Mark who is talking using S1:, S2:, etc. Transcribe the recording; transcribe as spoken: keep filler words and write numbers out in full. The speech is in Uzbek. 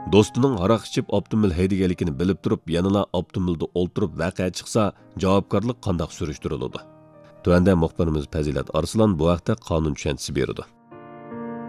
S1: do'stining aroq ichib avtomobil haydaganligini bilib turib, yanala avtomobilda o'ltirib voqea chiqsa, javobgarlik qandoq surishtiriladi? Tuanda muxbirimiz Fazilat Arslan bu haqda qonun tushunchasi berdi.